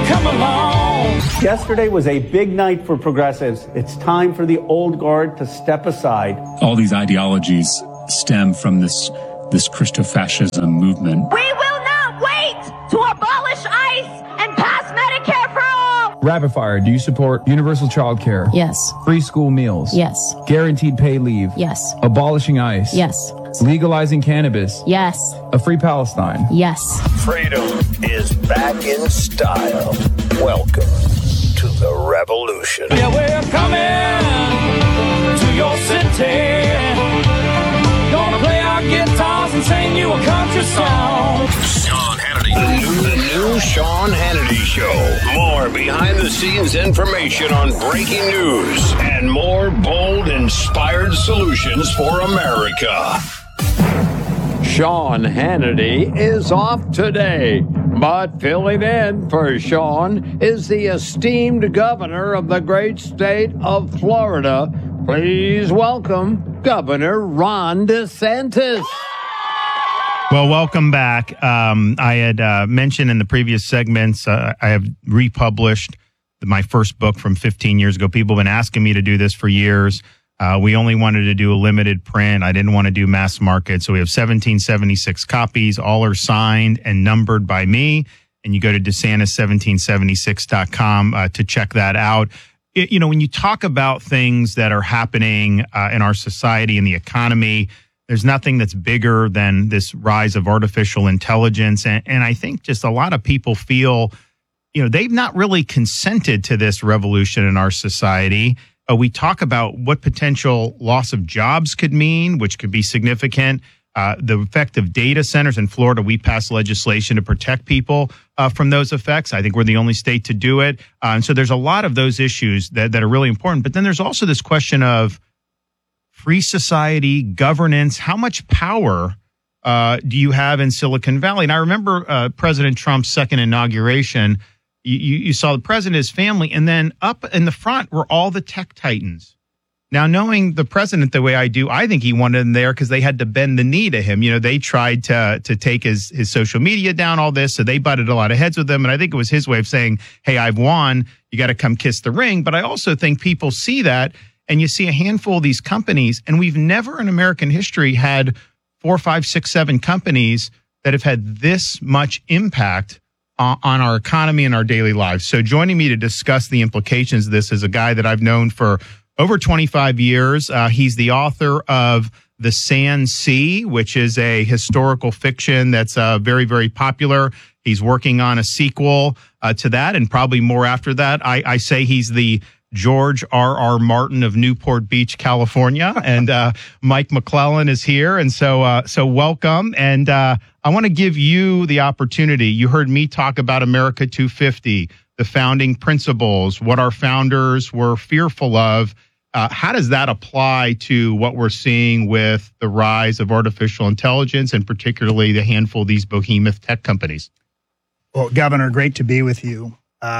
come along. Yesterday was a big night for progressives. It's time for the old guard to step aside. All these ideologies stem from this Christofascism movement. We will not wait to abolish ICE and pass Medicare for all. Rapid fire, do you support universal child care? Yes. Free school meals? Yes. Guaranteed pay leave? Yes. Abolishing ICE? Yes. Legalizing cannabis? Yes. A free Palestine? Yes. Freedom is back in style. Welcome to the revolution. Yeah, we're coming to your city. Gonna play our guitars and sing you a country song. Sean Hannity. The new Sean Hannity Show. More behind-the-scenes information on breaking news and more bold, inspired solutions for America. Sean Hannity is off today, but filling in for Sean is the esteemed governor of the great state of Florida. Please welcome Governor Ron DeSantis. Well, welcome back. I had mentioned in the previous segments, I have republished my first book from 15 years ago. People have been asking me to do this for years. We only wanted to do a limited print. I didn't want to do mass market. So we have 1776 copies. All are signed and numbered by me. And you go to DeSantis1776.com to check that out. When you talk about things that are happening in our society and the economy, there's nothing that's bigger than this rise of artificial intelligence. And I think just a lot of people feel, they've not really consented to this revolution in our society. We talk about what potential loss of jobs could mean, which could be significant. The effect of data centers in Florida, we passed legislation to protect people from those effects. I think we're the only state to do it. And so there's a lot of those issues that are really important. But then there's also this question of free society, governance. How much power do you have in Silicon Valley? And I remember President Trump's second inauguration. You saw the president, his family, and then up in the front were all the tech titans. Now, knowing the president the way I do, I think he wanted them there because they had to bend the knee to him. They tried to take his social media down, all this, so they butted a lot of heads with him. And I think it was his way of saying, hey, I've won. You got to come kiss the ring. But I also think people see that, and you see a handful of these companies, and we've never in American history had 4, 5, 6, 7 companies that have had this much impact on our economy and our daily lives. So joining me to discuss the implications of this is a guy that I've known for over 25 years. He's the author of The Sand Sea, which is a historical fiction that's very, very popular. He's working on a sequel to that and probably more after that. I say he's the George R.R. Martin of Newport Beach, California, and Mike McClellan is here. And so welcome. And I want to give you the opportunity. You heard me talk about America 250, the founding principles, what our founders were fearful of. How does that apply to what we're seeing with the rise of artificial intelligence and particularly the handful of these behemoth tech companies? Well, Governor, great to be with you.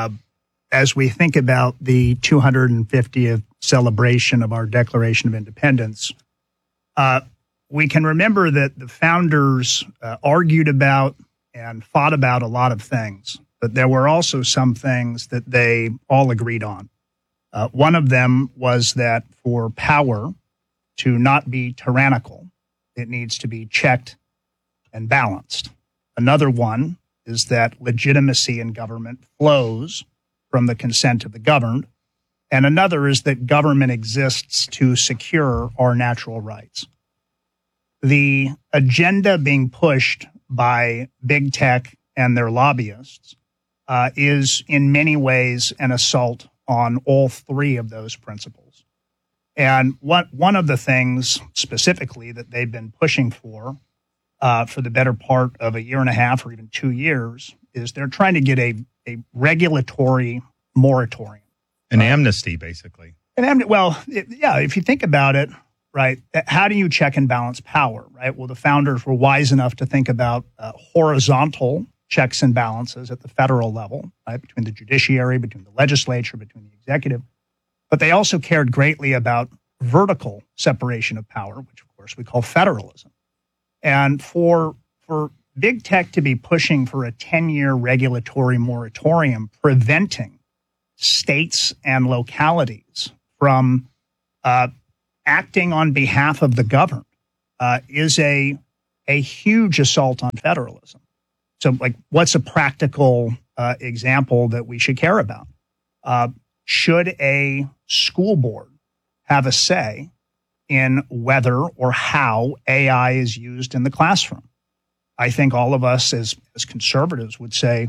As we think about the 250th celebration of our Declaration of Independence, we can remember that the founders argued about and fought about a lot of things, but there were also some things that they all agreed on. One of them was that for power to not be tyrannical, it needs to be checked and balanced. Another one is that legitimacy in government flows from the consent of the governed. And another is that government exists to secure our natural rights. The agenda being pushed by big tech and their lobbyists is in many ways an assault on all three of those principles. And one of the things specifically that they've been pushing for the better part of a year and a half or even 2 years is they're trying to get a regulatory moratorium. An amnesty, basically. If you think about it, right, how do you check and balance power, right? Well, the founders were wise enough to think about horizontal checks and balances at the federal level, right, between the judiciary, between the legislature, between the executive. But they also cared greatly about vertical separation of power, which, of course, we call federalism. And for big tech to be pushing for a 10-year regulatory moratorium preventing states and localities from acting on behalf of the governed is a huge assault on federalism. So, like, what's a practical example that we should care about? Should a school board have a say in whether or how AI is used in the classroom? I think all of us as conservatives would say,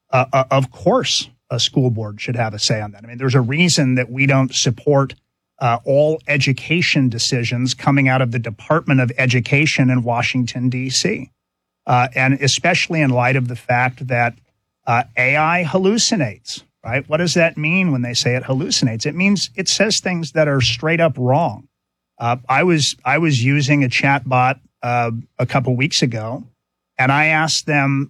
of course, a school board should have a say on that. I mean, there's a reason that we don't support all education decisions coming out of the Department of Education in Washington, D.C., and especially in light of the fact that AI hallucinates, right? What does that mean when they say it hallucinates? It means it says things that are straight up wrong. I was using a chat bot a couple weeks ago, and I asked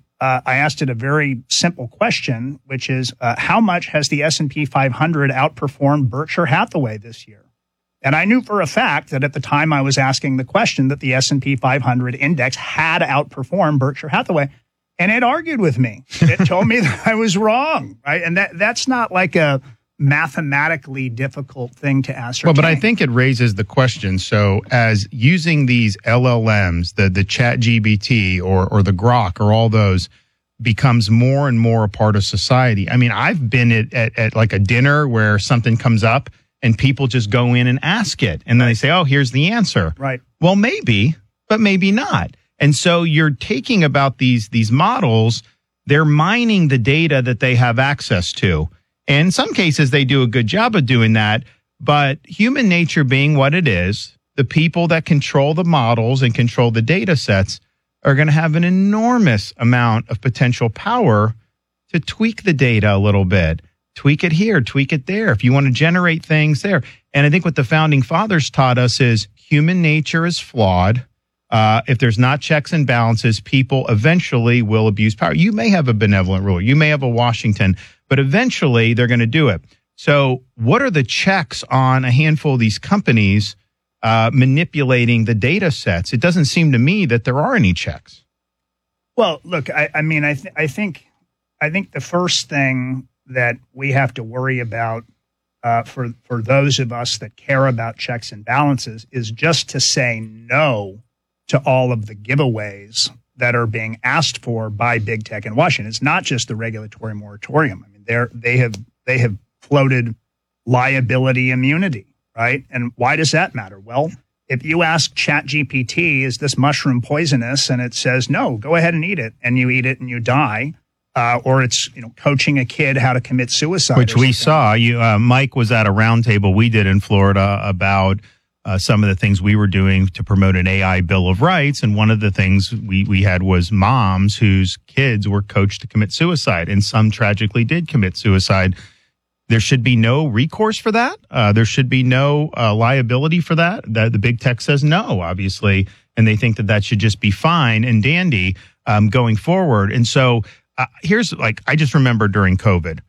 it a very simple question, which is, how much has the S&P 500 outperformed Berkshire Hathaway this year? And I knew for a fact that at the time I was asking the question that the S&P 500 index had outperformed Berkshire Hathaway. And it argued with me. It told me that I was wrong, right? And that's not like a mathematically difficult thing to ascertain. Well, but I think it raises the question. So as using these LLMs, the ChatGPT or the Grok or all those becomes more and more a part of society. I mean, I've been at like a dinner where something comes up and people just go in and ask it. And then they say, oh, here's the answer. Right. Well, maybe, but maybe not. And so you're taking about these models, they're mining the data that they have access to. And in some cases, they do a good job of doing that. But human nature being what it is, the people that control the models and control the data sets are going to have an enormous amount of potential power to tweak the data a little bit. Tweak it here, tweak it there. If you want to generate things there. And I think what the founding fathers taught us is human nature is flawed. If there's not checks and balances, people eventually will abuse power. You may have a benevolent ruler. You may have a Washington, but eventually they're going to do it. So what are the checks on a handful of these companies manipulating the data sets? It doesn't seem to me that there are any checks. Well, look, I think the first thing that we have to worry about for those of us that care about checks and balances is just to say no to all of the giveaways that are being asked for by big tech in Washington. It's not just the regulatory moratorium. I mean, they have floated liability immunity, right? And why does that matter? Well, if you ask ChatGPT, is this mushroom poisonous? And it says, no, go ahead and eat it. And you eat it and you die. Or it's, coaching a kid how to commit suicide. Which we saw. Mike was at a roundtable we did in Florida about some of the things we were doing to promote an AI Bill of Rights. And one of the things we had was moms whose kids were coached to commit suicide. And some tragically did commit suicide. There should be no recourse for that. There should be no liability for that. The big tech says no, obviously. And they think that should just be fine and dandy going forward. And so here's I just remember during COVID,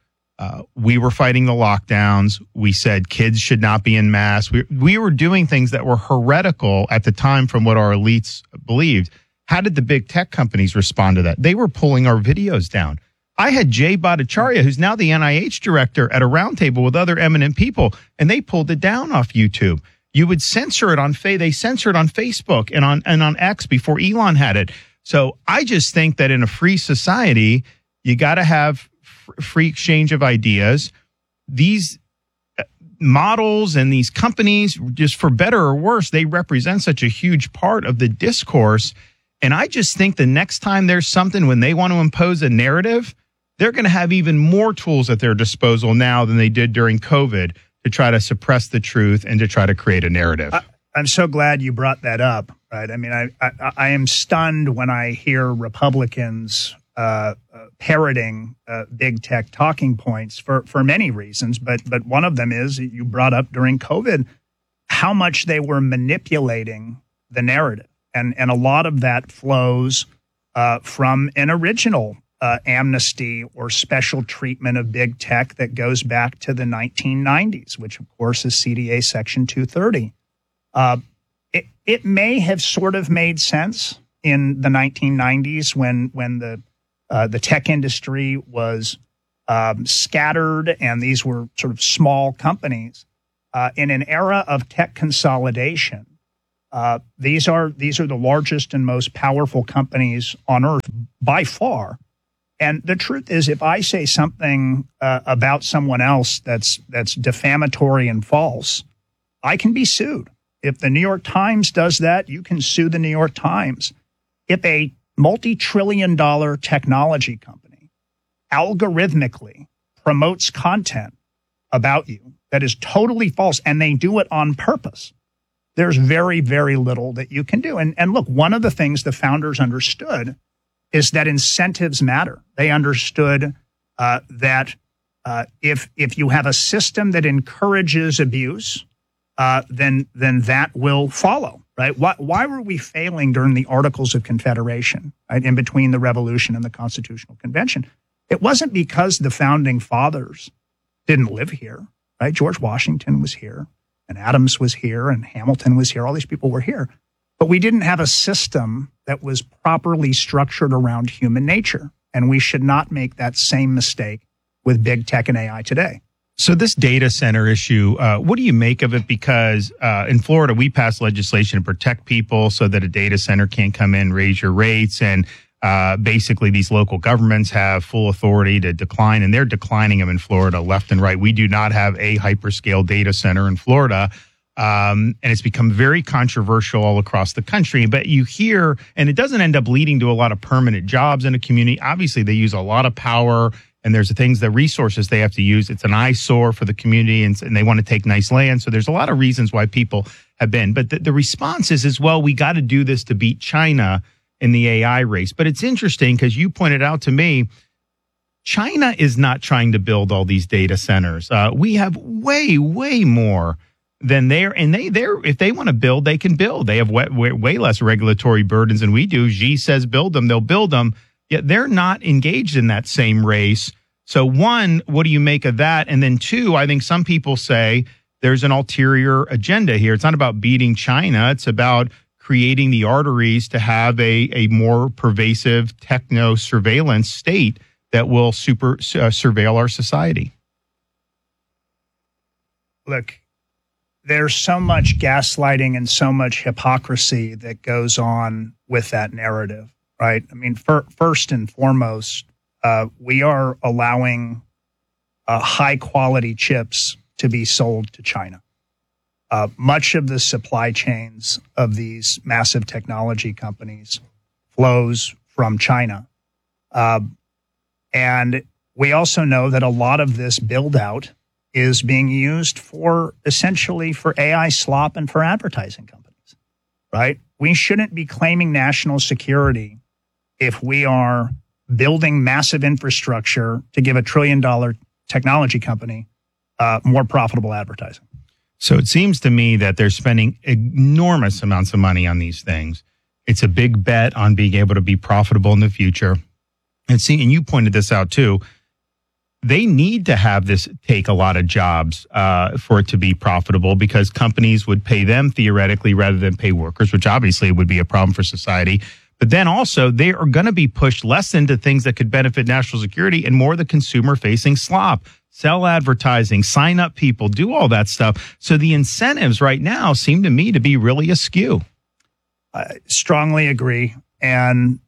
we were fighting the lockdowns. We said kids should not be in masks. We were doing things that were heretical at the time from what our elites believed. How did the big tech companies respond to that? They were pulling our videos down. I had Jay Bhattacharya, who's now the NIH director, at a roundtable with other eminent people, and they pulled it down off YouTube. You would censor it they censored on Facebook and on X before Elon had it. So I just think that in a free society, you got to have free exchange of ideas. These models and these companies, just for better or worse, they represent such a huge part of the discourse. And I just think the next time there's something when they want to impose a narrative, they're going to have even more tools at their disposal now than they did during COVID to try to suppress the truth and to try to create a narrative. I'm so glad you brought that up, right? I mean, I am stunned when I hear Republicans parroting big tech talking points for many reasons, but one of them is you brought up during COVID how much they were manipulating the narrative, and a lot of that flows from an original amnesty or special treatment of big tech that goes back to the 1990s, which of course is CDA Section 230. It may have sort of made sense in the 1990s when the tech industry was scattered and these were sort of small companies. In an era of tech consolidation, these are the largest and most powerful companies on earth by far. And the truth is, if I say something about someone else that's defamatory and false, I can be sued. If the New York Times does that, you can sue the New York Times. If a multi-trillion-dollar technology company algorithmically promotes content about you that is totally false, and they do it on purpose, there's very, very little that you can do. And look, one of the things the founders understood is that incentives matter. They understood that if you have a system that encourages abuse, then that will follow, right? Why were we failing during the Articles of Confederation, right, in between the Revolution and the Constitutional Convention? It wasn't because the founding fathers didn't live here, right? George Washington was here, and Adams was here, and Hamilton was here. All these people were here. But we didn't have a system that was properly structured around human nature. And we should not make that same mistake with big tech and AI today. So this data center issue, what do you make of it? Because in Florida, we passed legislation to protect people so that a data center can't come in, raise your rates. And basically, these local governments have full authority to decline, and they're declining them in Florida left and right. We do not have a hyperscale data center in Florida. And it's become very controversial all across the country. But you hear, and it doesn't end up leading to a lot of permanent jobs in a community. Obviously, they use a lot of power, and there's the resources they have to use. It's an eyesore for the community, and they want to take nice land. So there's a lot of reasons why people have been. But the response is, well, we got to do this to beat China in the AI race. But it's interesting because you pointed out to me, China is not trying to build all these data centers. We have way, way more than they're if they want to build, they can build. They have way less regulatory burdens than we do. Xi says build them, they'll build them. Yet they're not engaged in that same race. So one, what do you make of that? And then two, I think some people say there's an ulterior agenda here. It's not about beating China. It's about creating the arteries to have a more pervasive techno surveillance state that will surveil our society. Look, there's so much gaslighting and so much hypocrisy that goes on with that narrative, right? I mean, first and foremost, we are allowing high-quality chips to be sold to China. Much of the supply chains of these massive technology companies flows from China. And we also know that a lot of this build-out is being used essentially for AI slop and for advertising companies, right? We shouldn't be claiming national security if we are building massive infrastructure to give $1 trillion technology company more profitable advertising. So it seems to me that they're spending enormous amounts of money on these things. It's a big bet on being able to be profitable in the future. And you pointed this out too. They need to have this take a lot of jobs for it to be profitable, because companies would pay them theoretically rather than pay workers, which obviously would be a problem for society. But then also they are going to be pushed less into things that could benefit national security and more the consumer-facing slop. Sell advertising, sign up people, do all that stuff. So the incentives right now seem to me to be really askew. I strongly agree. And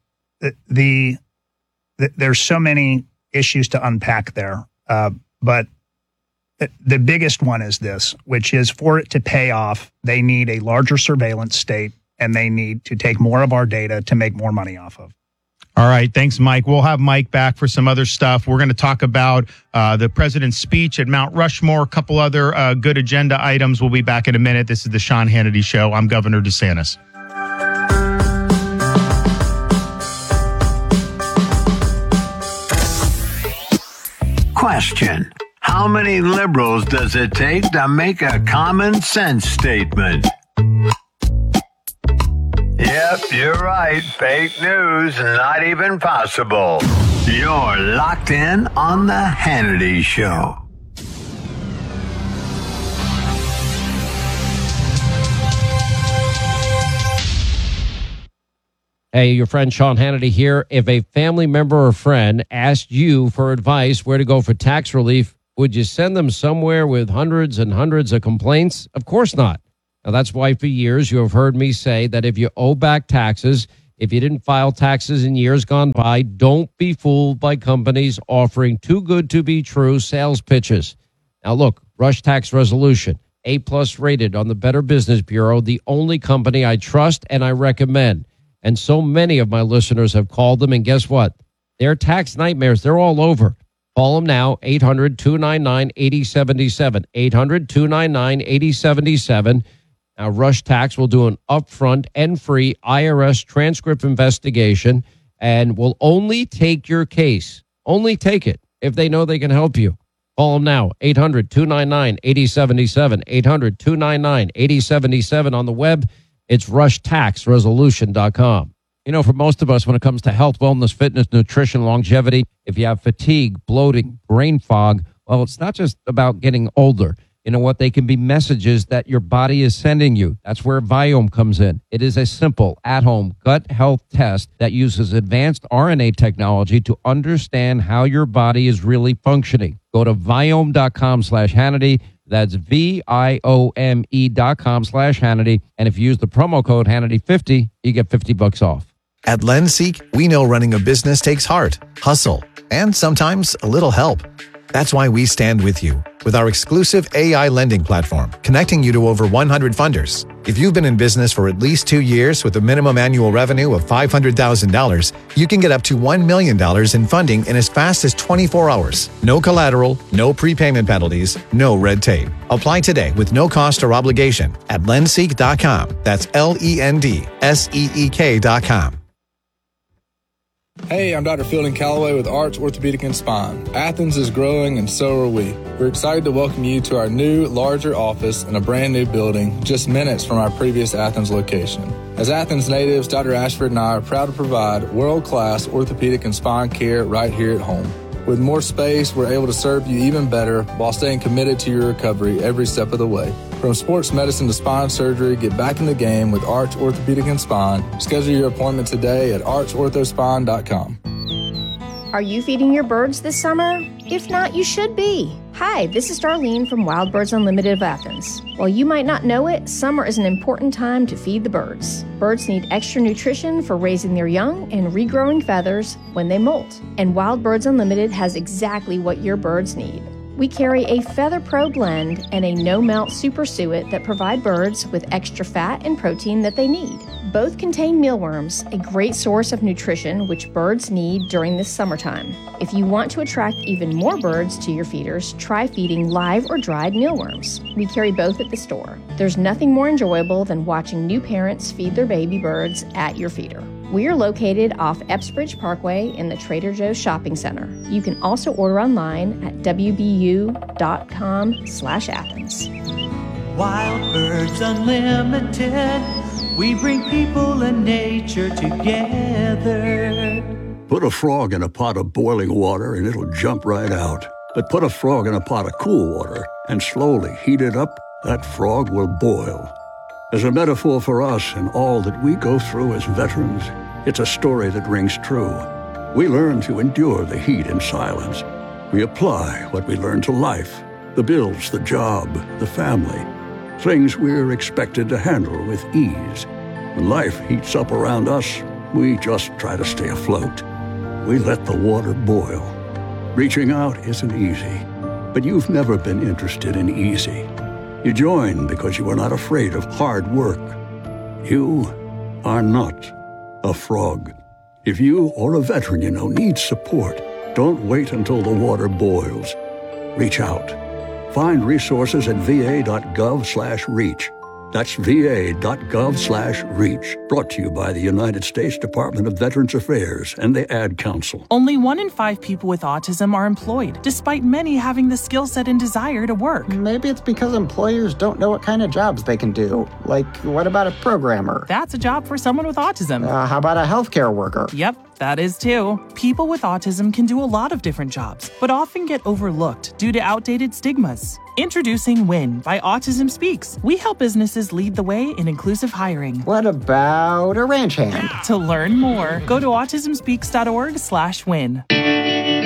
there's so many issues to unpack there. But the biggest one is this, which is for it to pay off, they need a larger surveillance state, and they need to take more of our data to make more money off of. All right. Thanks, Mike. We'll have Mike back for some other stuff. We're going to talk about the president's speech at Mount Rushmore, a couple other good agenda items. We'll be back in a minute. This is the Sean Hannity Show. I'm Governor DeSantis. Question: how many liberals does it take to make a common sense statement? Yep, you're right. Fake news, not even possible. You're locked in on the Hannity Show. Hey, your friend Sean Hannity here. If a family member or friend asked you for advice where to go for tax relief, would you send them somewhere with hundreds and hundreds of complaints? Of course not. Now, that's why for years you have heard me say that if you owe back taxes, if you didn't file taxes in years gone by, don't be fooled by companies offering too good to be true sales pitches. Now, look, Rush Tax Resolution, A+ rated on the Better Business Bureau, the only company I trust and I recommend. And so many of my listeners have called them, and guess what? Their tax nightmares, they're all over. Call them now, 800-299-8077, 800-299-8077. Now, Rush Tax will do an upfront and free IRS transcript investigation and will only take your case. Only take it if they know they can help you. Call them now, 800-299-8077, 800-299-8077 on the web. It's rushtaxresolution.com. You know, for most of us, when it comes to health, wellness, fitness, nutrition, longevity, if you have fatigue, bloating, brain fog, well, it's not just about getting older. You know what? They can be messages that your body is sending you. That's where Viome comes in. It is a simple, at-home gut health test that uses advanced RNA technology to understand how your body is really functioning. Go to Viome.com/Hannity. That's VIOME.com/Hannity. And if you use the promo code Hannity50, you get $50 off. At LendSeek, we know running a business takes heart, hustle, and sometimes a little help. That's why we stand with you with our exclusive AI lending platform, connecting you to over 100 funders. If you've been in business for at least 2 years with a minimum annual revenue of $500,000, you can get up to $1 million in funding in as fast as 24 hours. No collateral, no prepayment penalties, no red tape. Apply today with no cost or obligation at lendseek.com. That's LENDSEEK.com. Hey, I'm Dr. Fielding Calloway with Arch Orthopedic and Spine. Athens is growing and so are we. We're excited to welcome you to our new, larger office in a brand new building just minutes from our previous Athens location. As Athens natives, Dr. Ashford and I are proud to provide world-class orthopedic and spine care right here at home. With more space, we're able to serve you even better while staying committed to your recovery every step of the way. From sports medicine to spine surgery, get back in the game with Arch Orthopedic and Spine. Schedule your appointment today at archorthospine.com. Are you feeding your birds this summer? If not, you should be. Hi, this is Darlene from Wild Birds Unlimited of Athens. While you might not know it, summer is an important time to feed the birds. Birds need extra nutrition for raising their young and regrowing feathers when they molt. And Wild Birds Unlimited has exactly what your birds need. We carry a Feather Pro blend and a no-melt super suet that provide birds with extra fat and protein that they need. Both contain mealworms, a great source of nutrition which birds need during this summertime. If you want to attract even more birds to your feeders, try feeding live or dried mealworms. We carry both at the store. There's nothing more enjoyable than watching new parents feed their baby birds at your feeder. We are located off Epsbridge Parkway in the Trader Joe's Shopping Center. You can also order online at wbu.com/Athens. Wild Birds Unlimited, we bring people and nature together. Put a frog in a pot of boiling water and it'll jump right out. But put a frog in a pot of cool water and slowly heat it up, that frog will boil. As a metaphor for us and all that we go through as veterans, it's a story that rings true. We learn to endure the heat in silence. We apply what we learn to life, the bills, the job, the family, things we're expected to handle with ease. When life heats up around us, we just try to stay afloat. We let the water boil. Reaching out isn't easy, but you've never been interested in easy. You join because you are not afraid of hard work. You are not a frog. If you or a veteran you know needs support, don't wait until the water boils. Reach out. Find resources at va.gov/reach. That's va.gov/reach. Brought to you by the United States Department of Veterans Affairs and the Ad Council. Only 1 in 5 people with autism are employed, despite many having the skill set and desire to work. Maybe it's because employers don't know what kind of jobs they can do. Like, what about a programmer? That's a job for someone with autism. How about a healthcare worker? Yep. That is too. People with autism can do a lot of different jobs, but often get overlooked due to outdated stigmas. Introducing WIN by Autism Speaks. We help businesses lead the way in inclusive hiring. What about a ranch hand? To learn more, go to autismspeaks.org/win.